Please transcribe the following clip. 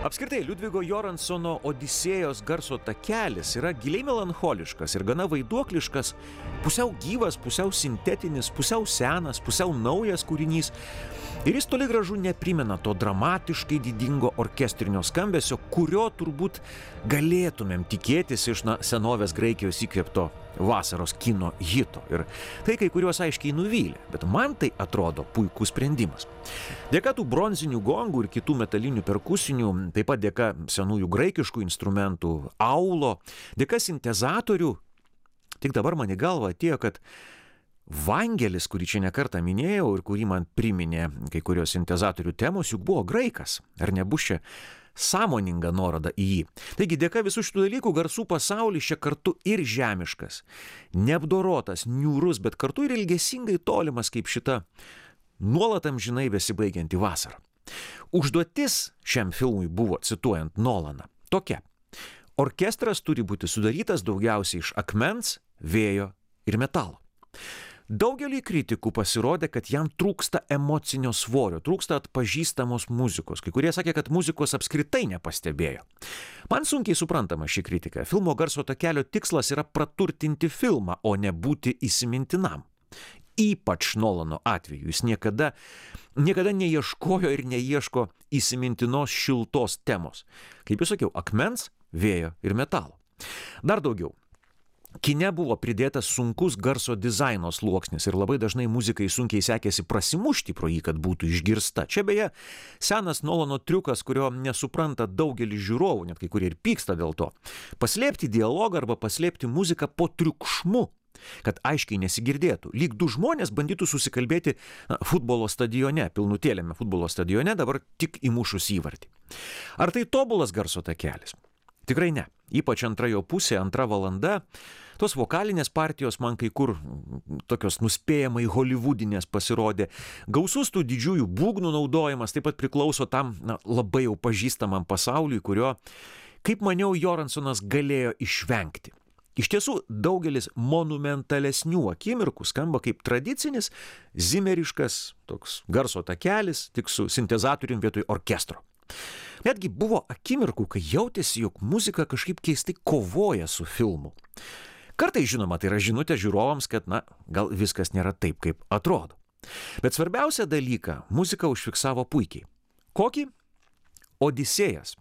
Apskritai, Liudvigo Joransono Odisėjos garso takelis yra giliai melancholiškas ir gana vaiduokliškas, pusiau gyvas, pusiau sintetinis, pusiau senas, pusiau naujas kūrinys. Ir jis toli gražu neprimena to dramatiškai didingo orkestrinio skambesio, kurio turbūt galėtumėm tikėtis iš senovės Graikijos įkvėpto vasaros kino hito. Ir tai kai kuriuos aiškiai nuvylė, bet man tai atrodo puikus sprendimas. Dėka tų bronzinių gongų ir kitų metalinių perkusinių, taip pat dėka senųjų graikiškų instrumentų, aulo, dėka sintezatorių, tik dabar man į galvą atėjo, kad Vangelis, kurį čia nekartą minėjau ir kurį man priminė kai kurios sintezatorių temos, juk buvo graikas. Ar nebus čia sąmoninga nuoroda į jį? Taigi dėka visų šitų dalykų garsų pasaulis čia kartu ir žemiškas, neapdorotas, niūrus, bet kartu ir ilgesingai tolimas kaip šita nuolat amžinai besibaigianti vasara. Užduotis šiam filmui buvo, cituojant Nolaną, tokia. Orkestras turi būti sudarytas daugiausiai iš akmens, vėjo ir metalo. Daugelį kritikų pasirodė, kad jam trūksta emocinio svorio, trūksta atpažįstamos muzikos. Kai kurie sakė, kad muzikos apskritai nepastebėjo. Man sunkiai suprantama ši kritika. Filmo garso takelio tikslas yra praturtinti filmą, o ne būti įsimintinam. Ypač Nolano atveju. Jis niekada neieškojo ir neieško įsimintinos šiltos temos. Kaip jau sakiau, akmens, vėjo ir metalo. Dar daugiau. Kine buvo pridėtas sunkus garso dizaino sluoksnis ir labai dažnai muzikai sunkiai sekėsi prasimušti pro jį, kad būtų išgirsta. Čia beje senas Nolano triukas, kurio nesupranta daugelis žiūrovų, net kai kurie ir pyksta dėl to. Paslėpti dialogą arba paslėpti muziką po triukšmu, kad aiškiai nesigirdėtų. Lyg du žmonės bandytų susikalbėti futbolo stadione, pilnutėlėme futbolo stadione, dabar tik įmušus įvartį. Ar tai tobulas garso takelis? Tikrai ne. Ypač antra jo pusė, antra valanda. Tos vokalinės partijos man kai kur tokios nuspėjamai holivudinės pasirodė. Gausus tų didžiųjų būgnų naudojimas taip pat priklauso tam labai jau pažįstamam pasauliui, kurio, kaip maniau, Joransonas galėjo išvengti. Iš tiesų, daugelis monumentalesnių akimirkų skamba kaip tradicinis, zimeriškas toks garso takelis, tik su sintezatorium vietoj orkestro. Netgi buvo akimirkų, kai jautėsi, jog muzika kažkaip keistai kovoja su filmu. Kartais, žinoma, tai yra žinutė žiūrovams, kad, gal viskas nėra taip, kaip atrodo. Bet svarbiausią dalyką muzika užfiksavo puikiai. Kokį? Odisėjas